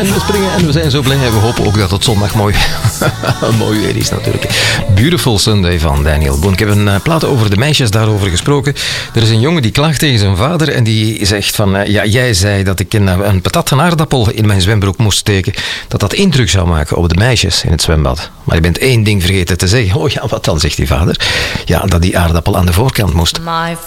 en we springen en we zijn zo blij. En we hopen ook dat het zondag mooi weer is natuurlijk. Beautiful Sunday van Daniel Boone. Ik heb een plaat over de meisjes daarover gesproken. Er is een jongen die klaagt tegen zijn vader en die zegt van... jij zei dat ik een patat en aardappel in mijn zwembroek moest steken. Dat indruk zou maken op de meisjes in het zwembad. Maar je bent één ding vergeten te zeggen. Oh ja, wat dan, zegt die vader? Ja, dat die aardappel aan de voorkant moest.